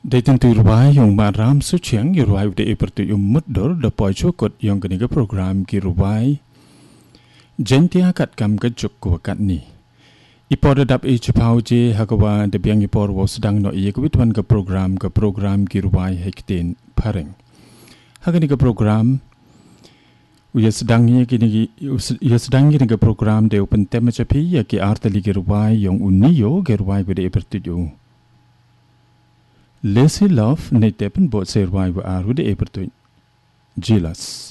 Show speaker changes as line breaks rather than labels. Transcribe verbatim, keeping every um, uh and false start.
Day tentu rubai yung maram suciang yung rubai udah ipertu yung muddor da poi cokot yung keniga program ki rubai jenti akat kam kejuk ko akat ni. Ipor dadap i cepau je hakawa da biang ipor wo sedang no iya kubituan ke program ke program ki rubai hekten paring. Hakaniga program uya sedang ni kini uya sedang ni ke program de open tema capi ya ki artali ki rubai yung uniyo ki rubai udah ipertu yung Lazy love na tepen bot serwai wa aru de epertu jilas.